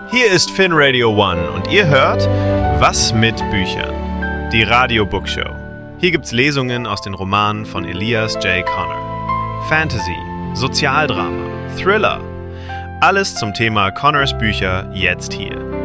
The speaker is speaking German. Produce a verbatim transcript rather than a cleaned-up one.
Hier ist Finn Radio One und ihr hört Was mit Büchern? Die Radio Bookshow. Hier gibt's Lesungen aus den Romanen von Elias J. Connor. Fantasy, Sozialdrama, Thriller. Alles zum Thema Connors Bücher jetzt hier.